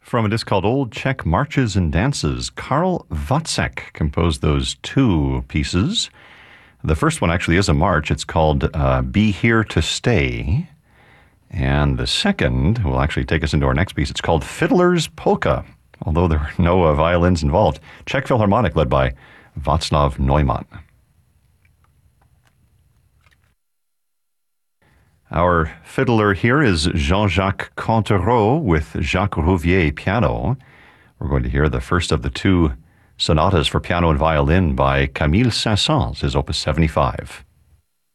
From a disc called Old Czech Marches and Dances, Karl Wacek composed those two pieces. The first one actually is a march. It's called Be Here to Stay. And the second will actually take us into our next piece. It's called Fiddler's Polka, although there are no violins involved. Czech Philharmonic led by Václav Neumann. Our fiddler here is Jean-Jacques Cantereau with Jacques Rouvier piano. We're going to hear the first of the two sonatas for piano and violin by Camille Saint-Saëns, his Opus 75.